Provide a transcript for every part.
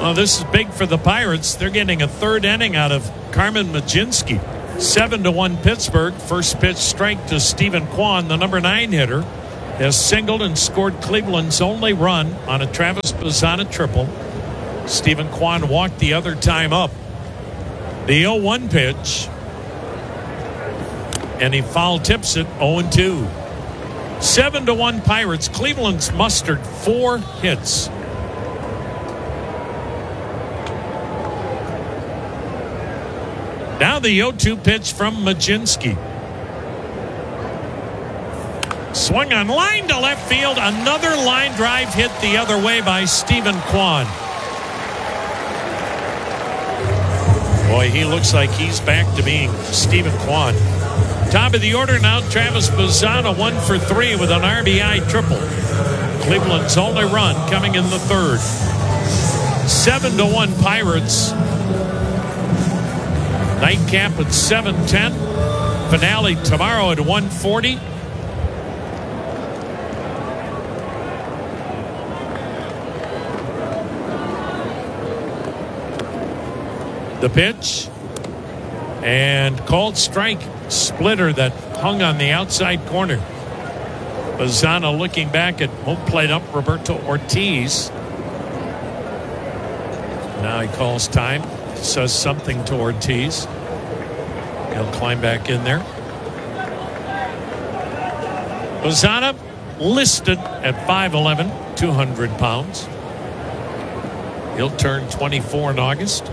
Well, this is big for the Pirates. They're getting a third inning out of Carmen Mlodzinski. 7-1 Pittsburgh. First pitch strike to Stephen Kwan, the number 9 hitter, has singled and scored Cleveland's only run on a Travis Bazzana triple. Stephen Kwan walked the other time up. The 0-1 pitch, and he foul tips it 0-2. 7-1 Pirates. Cleveland's mustered 4 hits. Now the 0-2 pitch from Mlodzinski. Swung on line to left field. Another line drive hit the other way by Stephen Kwan. Boy, he looks like he's back to being Stephen Kwan. Top of the order now, Travis Bazzana 1 for 3 with an RBI triple. Cleveland's only run coming in the third. 7-1 Pirates. Nightcap at 7:10. Finale tomorrow at 1:40. The pitch. And called strike. Splitter that hung on the outside corner. Bazzana looking back at home plate up Roberto Ortiz. Now he calls time. Says something to Ortiz. He'll climb back in there. Bazzana listed at 5'11", 200 pounds. He'll turn 24 in August.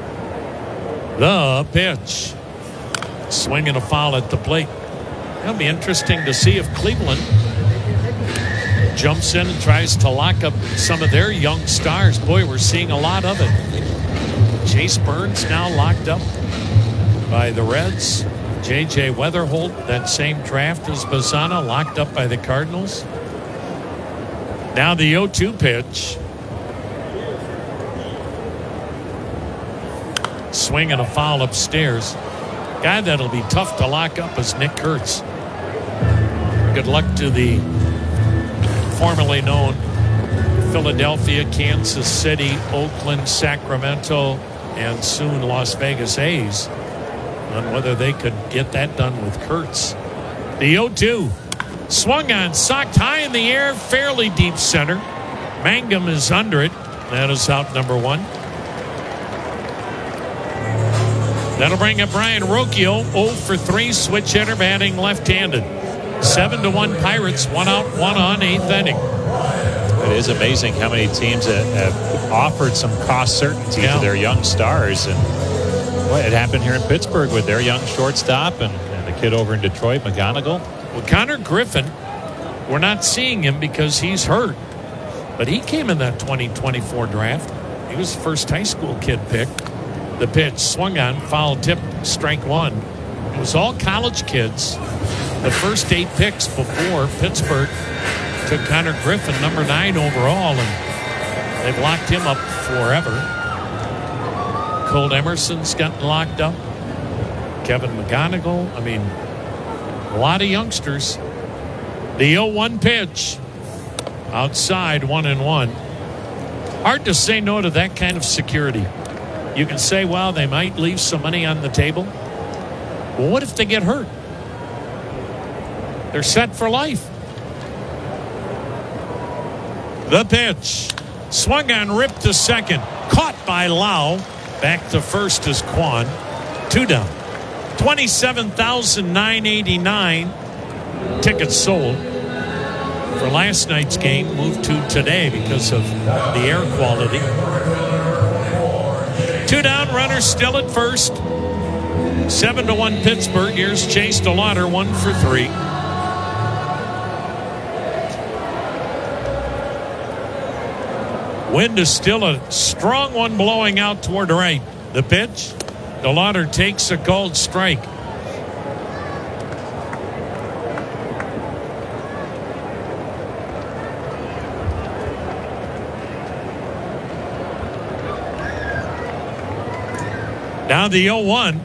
The pitch. Swing and a foul at the plate. It'll be interesting to see if Cleveland jumps in and tries to lock up some of their young stars. Boy, we're seeing a lot of it. Chase Burns now locked up by the Reds. J.J. Weatherholt, that same draft as Bazzana, locked up by the Cardinals. Now the 0-2 pitch. Swing and a foul upstairs. Guy that'll be tough to lock up is Nick Kurtz. Good luck to the formerly known Philadelphia, Kansas City, Oakland, Sacramento, and soon Las Vegas A's on whether they could get that done with Kurtz. The 0-2. Swung on, socked high in the air, fairly deep center. Mangum is under it. That is out number 1. That'll bring up Brian Rocchio, 0 for 3, switch hitter, batting left-handed. 7-1 Pirates, 1 out, 1 on, 8th inning. It is amazing how many teams have offered some cost certainty to their young stars. And boy, it happened here in Pittsburgh with their young shortstop and the kid over in Detroit, McGonigal. Well, Connor Griffin, we're not seeing him because he's hurt. But he came in that 2024 draft. He was the first high school kid picked. The pitch swung on, foul tip, strike 1. It was all college kids. The first 8 picks before Pittsburgh took Connor Griffin, number 9 overall, and they've locked him up forever. Cole Emerson's gotten locked up. Kevin McGonigal. I mean, a lot of youngsters. The 0-1 pitch. Outside, 1-1. Hard to say no to that kind of security. You can say, well, they might leave some money on the table. Well, what if they get hurt? They're set for life. The pitch. Swung on, ripped to second. Caught by Lau. Back to first is Kwan. 2 down. 27,989 tickets sold for last night's game. Moved to today because of the air quality. 2 down, runner still at first. 7-1 Pittsburgh. Here's Chase DeLauder, 1 for 3. Wind is still a strong one blowing out toward the right. The pitch. DeLauder takes a called strike. Now the 0-1.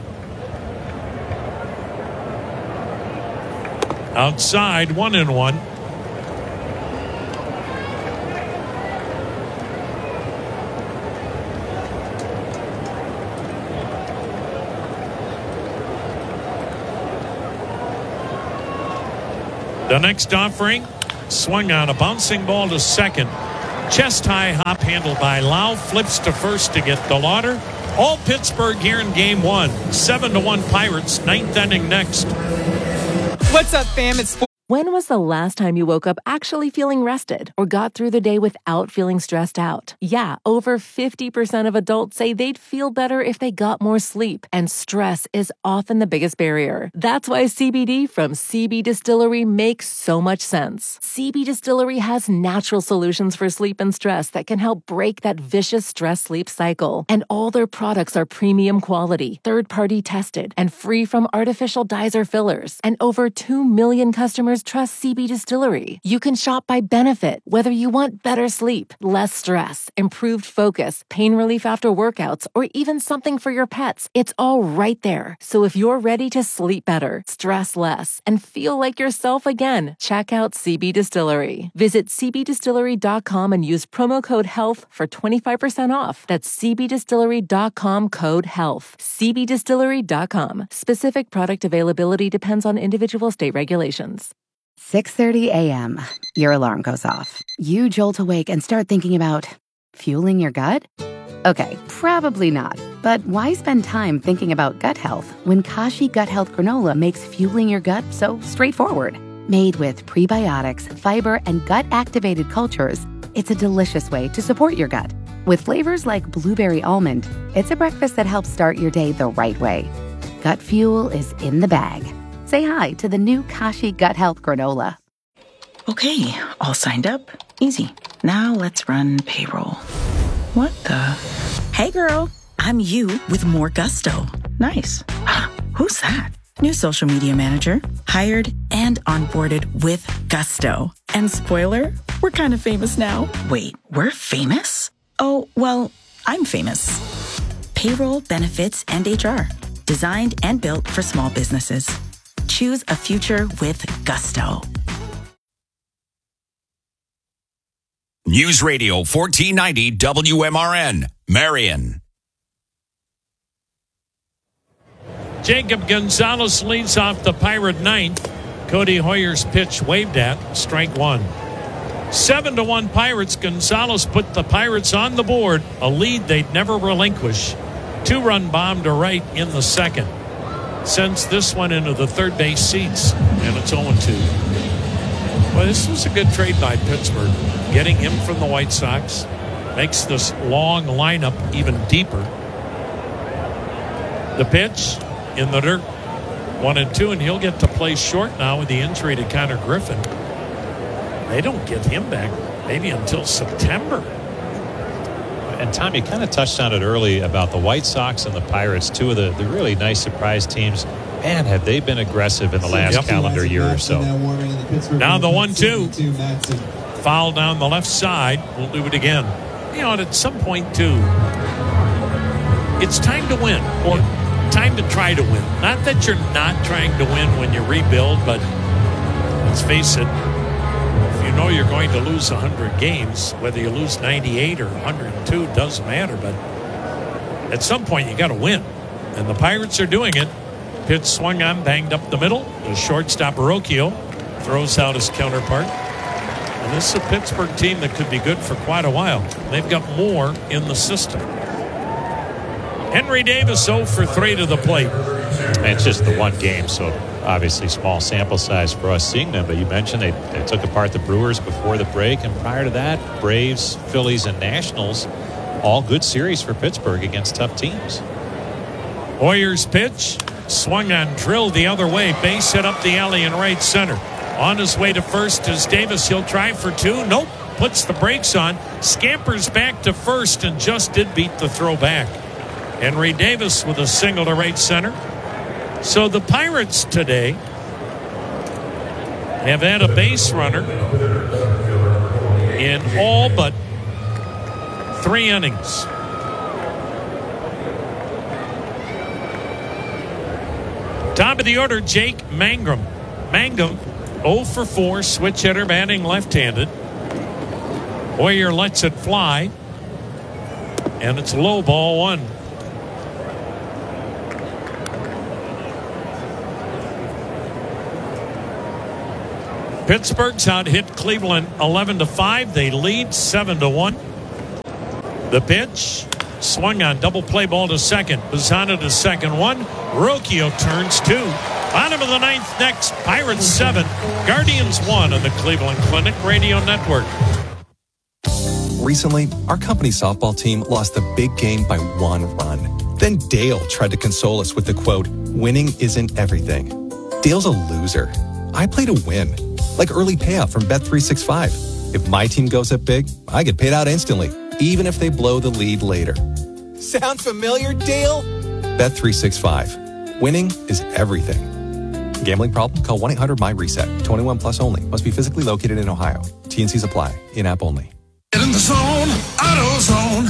Outside, 1-1. The next offering swung on a bouncing ball to second. Chest high hop handled by Lau. Flips to first to get DeLauder. All Pittsburgh here in game one. 7-1 Pirates. Ninth inning next. What's up, fam? When was the last time you woke up actually feeling rested or got through the day without feeling stressed out? Yeah, over 50% of adults say they'd feel better if they got more sleep, and stress is often the biggest barrier. That's why CBD from CB Distillery makes so much sense. CB Distillery has natural solutions for sleep and stress that can help break that vicious stress-sleep cycle. And all their products are premium quality, third-party tested, and free from artificial dyes or fillers. And over 2 million customers trust CB Distillery. You can shop by benefit, whether you want better sleep, less stress, improved focus, pain relief after workouts, or even something for your pets. It's all right there. So if you're ready to sleep better, stress less, and feel like yourself again, check out CB Distillery. Visit cbdistillery.com and use promo code HEALTH for 25% off. That's cbdistillery.com, code HEALTH. cbdistillery.com. Specific product availability depends on individual state regulations. 6:30 a.m. Your alarm goes off. You jolt awake and start thinking about fueling your gut? Okay, probably not. But why spend time thinking about gut health when Kashi Gut Health Granola makes fueling your gut so straightforward? Made with prebiotics, fiber, and gut-activated cultures, it's a delicious way to support your gut. With flavors like blueberry almond, it's a breakfast that helps start your day the right way. Gut fuel is in the bag. Say hi to the new Kashi Gut Health Granola. Okay, all signed up. Easy. Now let's run payroll. What the? Hey, girl. I'm you with more gusto. Nice. Who's that? New social media manager. Hired and onboarded with gusto. And spoiler, we're kind of famous now. Wait, we're famous? Oh, well, I'm famous. Payroll, benefits, and HR. Designed and built for small businesses. Choose a future with gusto. News Radio 1490 WMRN, Marion. Jacob Gonzalez leads off the Pirate ninth. Cody Hoyer's pitch waved at, strike one. 7-1 Pirates. Gonzalez put the Pirates on the board, a lead they'd never relinquish. 2-run bomb to right in the second. Sends this one into the third base seats, and it's 0-2. Well, this was a good trade by Pittsburgh. Getting him from the White Sox makes this long lineup even deeper. The pitch in the dirt, 1-2, and he'll get to play short now with the injury to Connor Griffin. They don't get him back maybe until September. And Tom, you kind of touched on it early about the White Sox and the Pirates, two of the really nice surprise teams. Man, have they been aggressive in the last calendar year or so. Now the 1-2. Foul down the left side. We'll do it again. You know, at some point, too, it's time to win, or time to try to win. Not that you're not trying to win when you rebuild, but let's face it, you know you're going to lose 100 games, whether you lose 98 or 102, doesn't matter. But at some point, you got to win. And the Pirates are doing it. Pitch swung on, banged up the middle. The shortstop, Rocchio, throws out his counterpart. And this is a Pittsburgh team that could be good for quite a while. They've got more in the system. Henry Davis 0 for 3 to the plate. And it's just the one game, so obviously small sample size for us seeing them. But you mentioned they took apart the Brewers before the break, and prior to that, Braves, Phillies, and Nationals, all good series for Pittsburgh against tough teams. Hoyer's pitch swung on, drilled the other way, base hit up the alley in right center. On his way to first is Davis. He'll try for 2. Nope. Puts the brakes on. Scampers back to first and just did beat the throw back. Henry Davis with a single to right center. So the Pirates today have had a base runner in all but 3 innings. Top of the order, Jake Mangum. Mangum 0 for 4, switch hitter, batting left-handed. Hoyer lets it fly, and it's low, ball 1. Pittsburgh's out hit Cleveland 11-5. They lead 7-1. The pitch swung on, double play ball to second. Bazzana to second one. Rocchio turns two. Bottom of the ninth next. Pirates 7, Guardians 1 on the Cleveland Clinic Radio Network. Recently, our company softball team lost a big game by 1 run. Then Dale tried to console us with the quote, "Winning isn't everything." Dale's a loser. I play to win, like early payout from Bet365. If my team goes up big, I get paid out instantly, even if they blow the lead later. Sound familiar, Dale? Bet365. Winning is everything. Gambling problem? Call 1-800-MY-RESET. 21 plus only. Must be physically located in Ohio. T&Cs apply. In-app only. Get in the zone. AutoZone.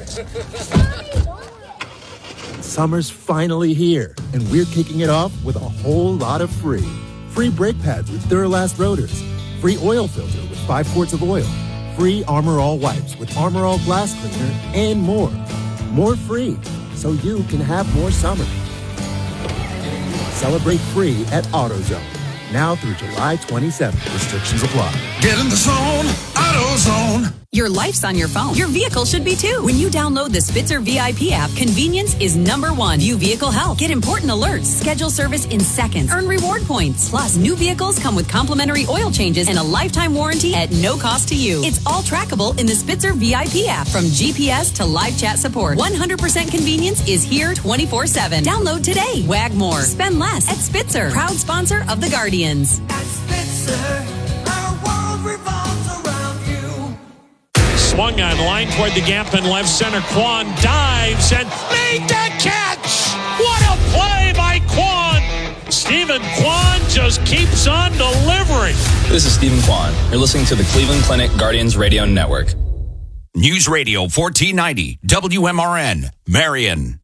Summer's finally here, and we're kicking it off with a whole lot of free. Free brake pads with Duralast rotors. Free oil filter with 5 quarts of oil. Free Armor All wipes with Armor All glass cleaner, and more. More free, so you can have more summer. Celebrate free at AutoZone. Now through July 27th. Restrictions apply. Get in the zone. AutoZone. Your life's on your phone. Your vehicle should be too. When you download the Spitzer VIP app, convenience is #1. View vehicle health. Get important alerts. Schedule service in seconds. Earn reward points. Plus, new vehicles come with complimentary oil changes and a lifetime warranty at no cost to you. It's all trackable in the Spitzer VIP app. From GPS to live chat support, 100% convenience is here 24/7. Download today. Wag more. Spend less at Spitzer. Proud sponsor of the Guardians. At Spitzer, our world revolves around you. Swung on line toward the gap in left center. Kwan dives and made the catch. What a play by Kwan. Stephen Kwan just keeps on delivering. This is Stephen Kwan. You're listening to the Cleveland Clinic Guardians Radio Network. News Radio 1490 WMRN, Marion.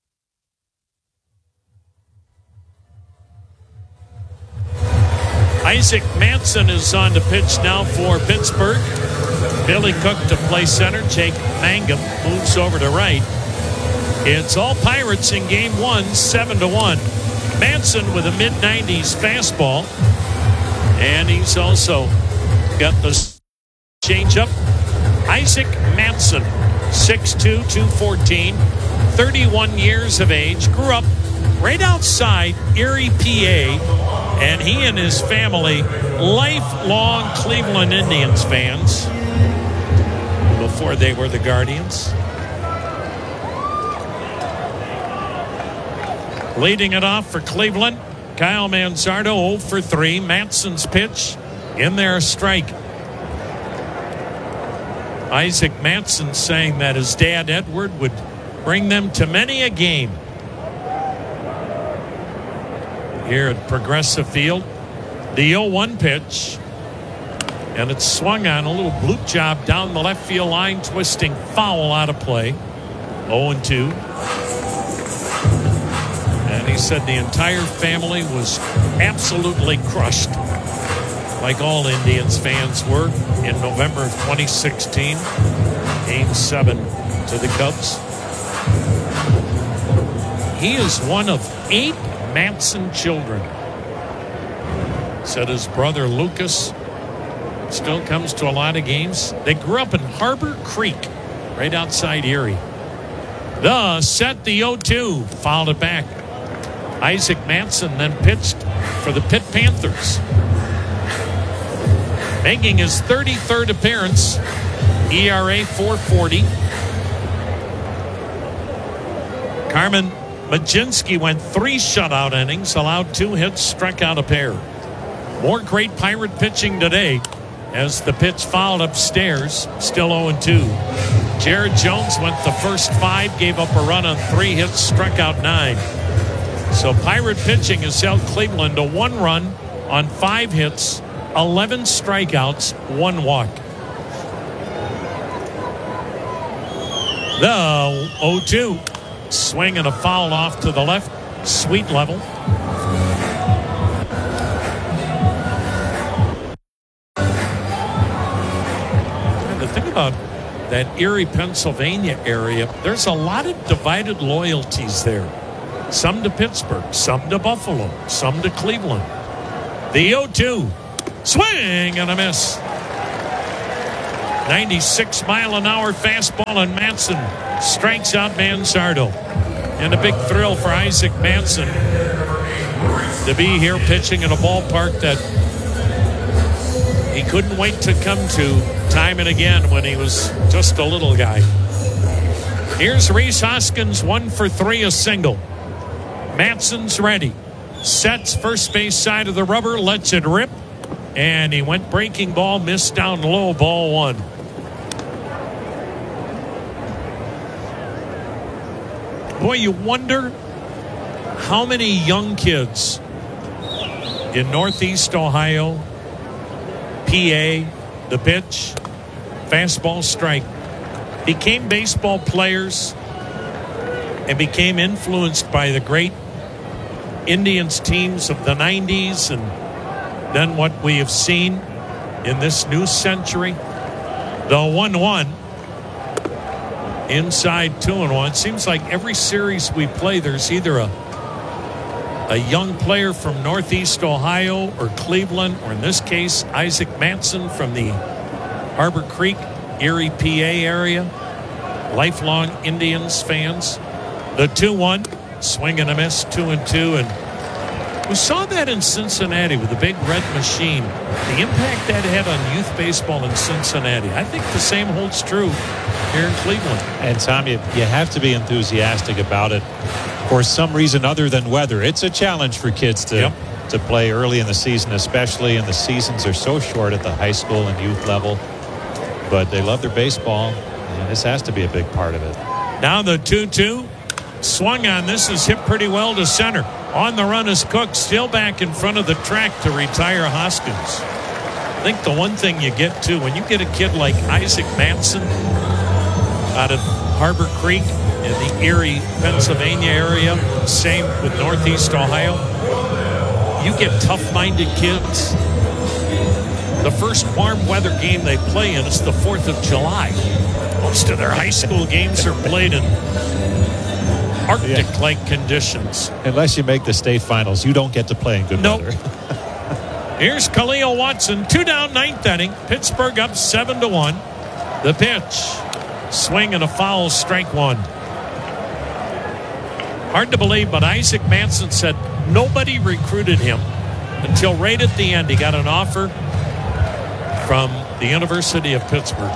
Isaac Manson is on the pitch now for Pittsburgh. Billy Cook to play center. Jake Mangum moves over to right. It's all Pirates in game 1, 7-1. Manson with a mid-90s fastball. And he's also got the changeup. Isaac Manson, 6'2", 214, 31 years of age. Grew up right outside Erie, PA. And he and his family, lifelong Cleveland Indians fans before they were the Guardians. Leading it off for Cleveland, Kyle Manzardo 0 for 3. Manson's pitch in there, a strike. Isaac Manson saying that his dad, Edward, would bring them to many a game. Here at Progressive Field, the 0-1 pitch, and it's swung on, a little bloop job down the left field line, twisting foul out of play. 0-2. And he said the entire family was absolutely crushed, like all Indians fans were in November of 2016, Game 7 to the Cubs. He is one of 8 Manson children. Said his brother Lucas still comes to a lot of games. They grew up in Harbor Creek, right outside Erie. The set, the 0-2, fouled it back. Isaac Manson then pitched for the Pitt Panthers, making his 33rd appearance. ERA 4.40. Carmen Majinski went 3 shutout innings, allowed 2 hits, struck out a pair. More great Pirate pitching today as the pitch fouled upstairs, still 0-2. Jared Jones went the first 5, gave up a run on 3 hits, struck out 9. So Pirate pitching has held Cleveland to 1 run on 5 hits, 11 strikeouts, 1 walk. The 0-2. Swing and a foul off to the left. Sweet level. And the thing about that Erie, Pennsylvania area, there's a lot of divided loyalties there. Some to Pittsburgh, some to Buffalo, some to Cleveland. The 0-2. Swing and a miss. 96-mile-an-hour fastball, and Matson strikes out Manzardo. And a big thrill for Isaac Matson to be here pitching in a ballpark that he couldn't wait to come to time and again when he was just a little guy. Here's Rhys Hoskins, 1 for 3, a single. Matson's ready. Sets first base side of the rubber, lets it rip. And he went breaking ball, missed down low, ball 1. Boy, you wonder how many young kids in Northeast Ohio, PA, the pitch, fastball strike, became baseball players and became influenced by the great Indians teams of the 90s, and then what we have seen in this new century. The 1-1 inside 2-1. Seems like every series we play, there's either a young player from Northeast Ohio or Cleveland, or in this case, Isaac Matson from the Harbor Creek, Erie, PA area. Lifelong Indians fans. The 2-1, swing and a miss, 2-2, and we saw that in Cincinnati with the big red machine. The impact that had on youth baseball in Cincinnati. I think the same holds true here in Cleveland. And Tom, you have to be enthusiastic about it for some reason other than weather. It's a challenge for kids to play early in the season, especially, and the seasons are so short at the high school and youth level. But they love their baseball, and this has to be a big part of it. Now the 2-2. Swung on. This is hit pretty well to center. On the run is Cook, still back in front of the track to retire Hoskins. I think the one thing you get to when you get a kid like Isaac Matson out of Harbor Creek in the Erie, Pennsylvania area, same with Northeast Ohio, you get tough-minded kids. The first warm weather game they play in is the 4th of July. Most of their high school games are played in Arctic-like conditions. Unless you make the state finals, you don't get to play in good weather. Here's Khalil Watson, 2 down, 9th inning. Pittsburgh up 7-1. The pitch, swing and a foul, strike 1. Hard to believe, but Isaac Matson said nobody recruited him until right at the end. He got an offer from the University of Pittsburgh.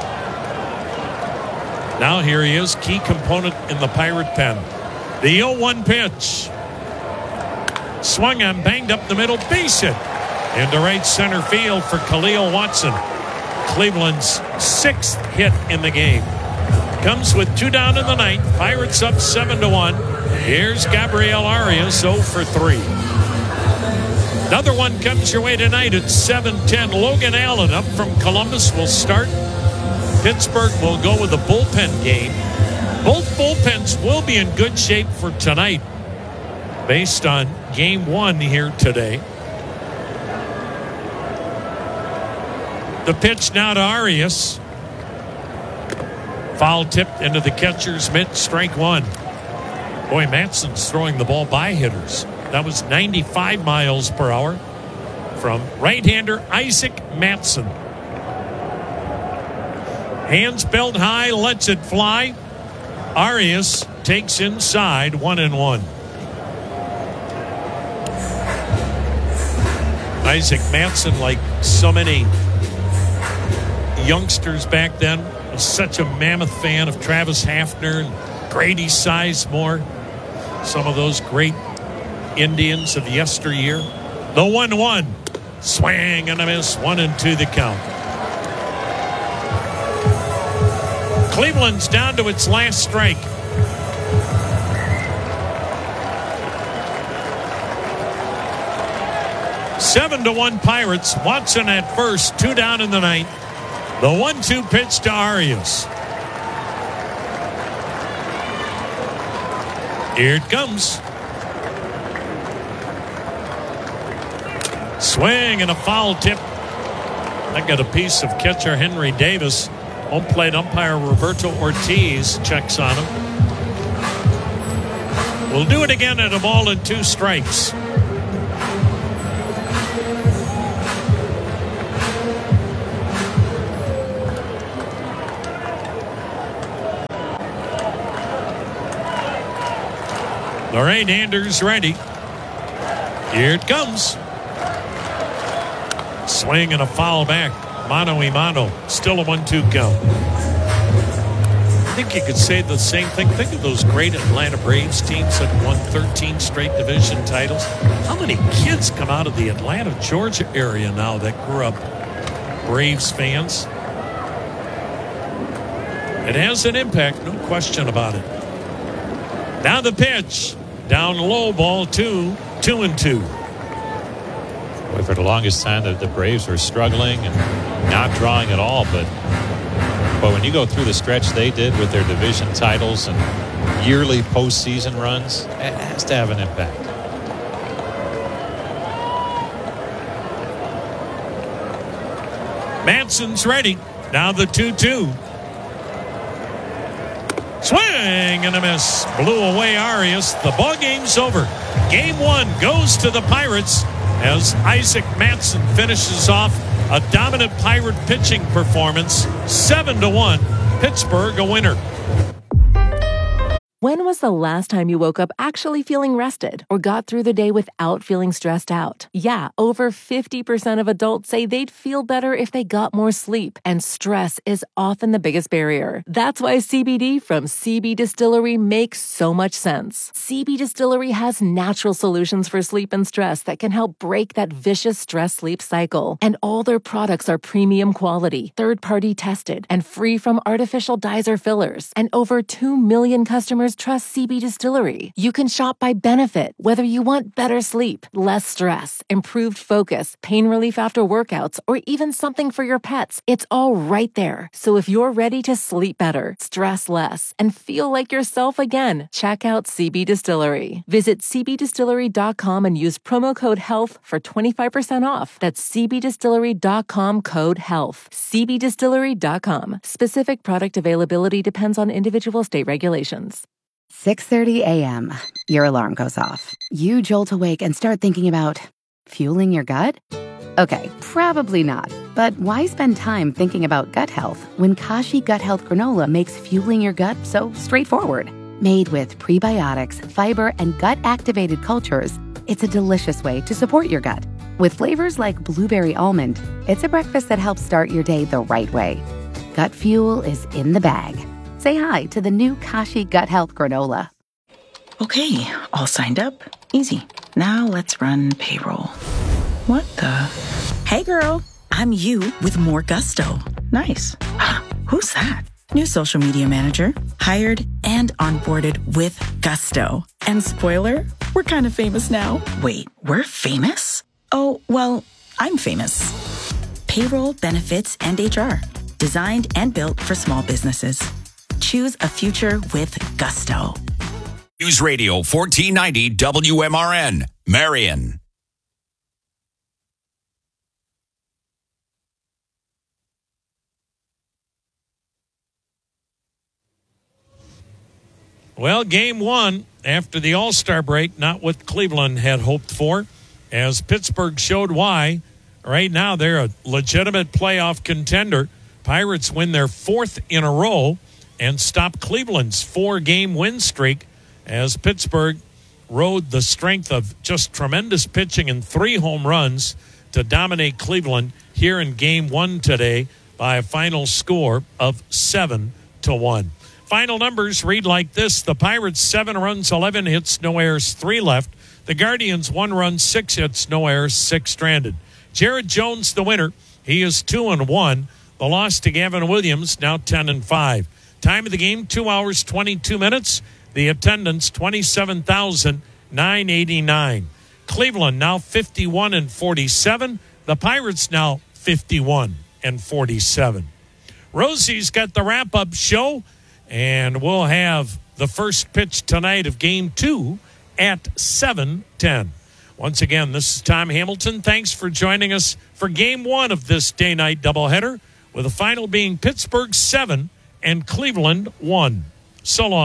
Now here he is, key component in the Pirate pen. The 0-1 pitch. Swung on, banged up the middle, base hit into right center field for Khalil Watson. Cleveland's 6th hit in the game. Comes with 2 down in the 9th. Pirates up 7-1. Here's Gabriel Arias, 0 for 3. Another one comes your way tonight at 7:10. Logan Allen up from Columbus will start. Pittsburgh will go with a bullpen game. Both bullpens will be in good shape for tonight based on game 1 here today. The pitch now to Arias. Foul tipped into the catcher's mitt, strike 1. Boy, Matson's throwing the ball by hitters. That was 95 miles per hour from right-hander Isaac Matson. Hands belt high, lets it fly. Arias takes inside, 1-1. Isaac Matson, like so many youngsters back then, was such a mammoth fan of Travis Hafner and Grady Sizemore. Some of those great Indians of yesteryear. The 1-1. Swing and a miss, 1-2 the count. Cleveland's down to its last strike. Seven to 1 Pirates. Watson at first, 2 down in the 9th. The 1-2 pitch to Arias. Here it comes. Swing and a foul tip. I got a piece of catcher Henry Davis. Home plate umpire Roberto Ortiz checks on him. We'll do it again at a ball and 2 strikes. Lorraine Anders ready. Here it comes. Swing and a foul back. Mano-a-mano. Still a 1-2 count. I think you could say the same thing. Think of those great Atlanta Braves teams that won 13 straight division titles. How many kids come out of the Atlanta, Georgia area now that grew up Braves fans? It has an impact, no question about it. Now the pitch. Down low, ball 2, 2-2. Boy, for the longest time, the Braves were struggling and not drawing at all. But when you go through the stretch they did with their division titles and yearly postseason runs, it has to have an impact. Manson's ready. Now the 2-2. Swing and a miss. Blew away Arias. The ball game's over. Game 1 goes to the Pirates as Isaac Manson finishes off a dominant Pirate pitching performance. 7-1. Pittsburgh a winner. When was the last time you woke up actually feeling rested or got through the day without feeling stressed out? Yeah, over 50% of adults say they'd feel better if they got more sleep, and stress is often the biggest barrier. That's why CBD from CB Distillery makes so much sense. CB Distillery has natural solutions for sleep and stress that can help break that vicious stress-sleep cycle. And all their products are premium quality, third-party tested, and free from artificial dyes or fillers. And over 2 million customers trust CB Distillery. You can shop by benefit, whether you want better sleep, less stress, improved focus, pain relief after workouts, or even something for your pets. It's all right there. So if you're ready to sleep better, stress less, and feel like yourself again, check out CB Distillery. Visit cbdistillery.com and use promo code HEALTH for 25% off. That's cbdistillery.com code HEALTH. cbdistillery.com. Specific product availability depends on individual state regulations. 6:30 a.m. Your alarm goes off. You jolt awake and start thinking about fueling your gut? Okay, probably not. But why spend time thinking about gut health when Kashi Gut Health Granola makes fueling your gut so straightforward? Made with prebiotics, fiber, and gut-activated cultures, it's a delicious way to support your gut. With flavors like blueberry almond, it's a breakfast that helps start your day the right way. Gut fuel is in the bag. Say hi to the new Kashi Gut Health Granola. Okay, all signed up. Easy. Now let's run payroll. What the? Hey girl, I'm you with more gusto. Nice. Who's that? New social media manager. Hired and onboarded with gusto. And spoiler, we're kind of famous now. Wait, we're famous? Oh, well, I'm famous. Payroll, benefits, and HR. Designed and built for small businesses. Choose a future with gusto. News Radio 1490 WMRN, Marion. Well, game 1 after the All-Star break, not what Cleveland had hoped for, as Pittsburgh showed why. Right now, they're a legitimate playoff contender. Pirates win their 4th in a row and stop Cleveland's 4-game win streak as Pittsburgh rode the strength of just tremendous pitching and 3 home runs to dominate Cleveland here in game 1 today by a final score of 7-1. Final numbers read like this. The Pirates, 7 runs, 11 hits, no errors, 3 left. The Guardians, 1 run, 6 hits, no errors, 6 stranded. Jared Jones, the winner. He is 2-1. The loss to Gavin Williams, now 10-5. Time of the game, 2 hours, 22 minutes. The attendance, 27,989. Cleveland now 51-47. The Pirates now 51-47. Rosie's got the wrap-up show, and we'll have the first pitch tonight of Game 2 at 7:10. Once again, this is Tom Hamilton. Thanks for joining us for Game 1 of this day-night doubleheader, with the final being Pittsburgh 7 and Cleveland 1. So long.